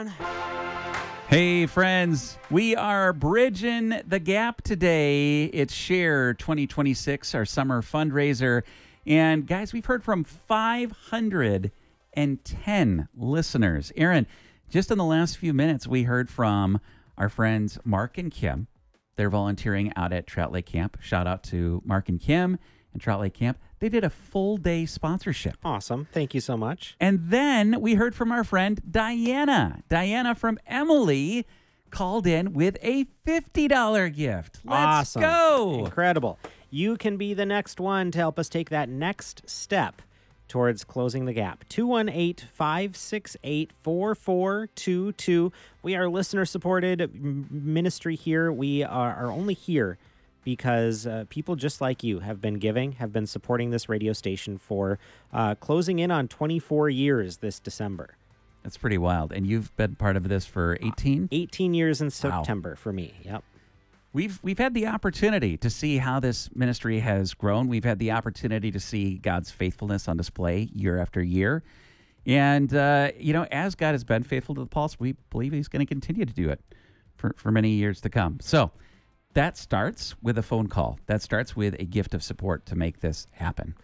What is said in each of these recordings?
man. Hey, friends, we are bridging the gap today. It's Share 2026, our summer fundraiser. And guys, we've heard from 510 listeners. Aaron, just in the last few minutes, we heard from our friends Mark and Kim. They're volunteering out at Trout Lake Camp. Shout out to Mark and Kim and Trout Lake Camp. They did a full day sponsorship. Awesome. Thank you so much. And then we heard from our friend Diana. Diana from Emily called in with a $50 gift. Let's Awesome. go. Incredible. You can be the next one to help us take that next step towards closing the gap. 218-568-4422. We are listener-supported ministry here. We are only here because people just like you have been giving, have been supporting this radio station for closing in on 24 years this December. That's pretty wild. And you've been part of this for 18? 18 years in September for me. Yep. We've had the opportunity to see how this ministry has grown. We've had the opportunity to see God's faithfulness on display year after year. And, as God has been faithful to the Pulse, we believe he's going to continue to do it for many years to come. So that starts with a phone call. That starts with a gift of support to make this happen.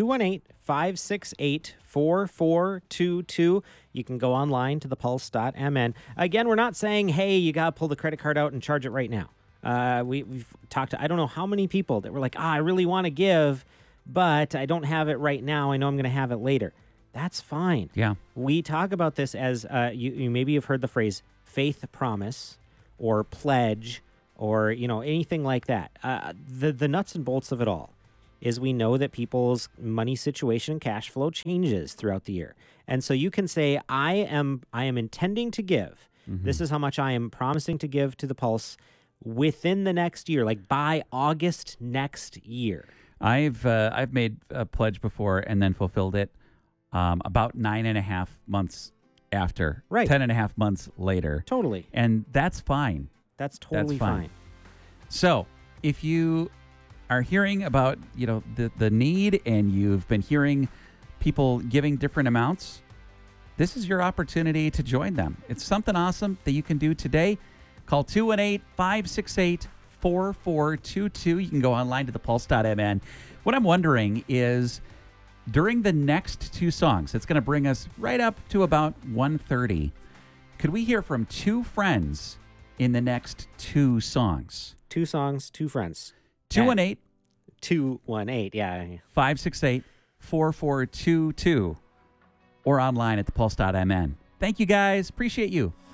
218-568-4422. You can go online to thepulse.mn. Again, we're not saying, hey, you got to pull the credit card out and charge it right now. We've talked to, I don't know how many people that were like, I really want to give, but I don't have it right now. I know I'm going to have it later. That's fine. Yeah. We talk about this as, you maybe have heard the phrase faith promise or pledge or, anything like that. The nuts and bolts of it all is we know that people's money situation and cash flow changes throughout the year. And so you can say, I am intending to give. Mm-hmm. This is how much I am promising to give to the Pulse within the next year, like by August next year. I've made a pledge before and then fulfilled it about 9.5 months after. Right. 10.5 months later. Totally. And that's fine. That's totally fine. So if you are hearing about, the need and you've been hearing people giving different amounts, this is your opportunity to join them. It's something awesome that you can do today. Call 218-568-4422. You can go online to thepulse.mn. What I'm wondering is, during the next two songs, it's going to bring us right up to about 1:30. Could we hear from two friends in the next two songs? Two songs, two friends. 218 yeah. 568-4422 or online at thepulse.mn. Thank you, guys. Appreciate you.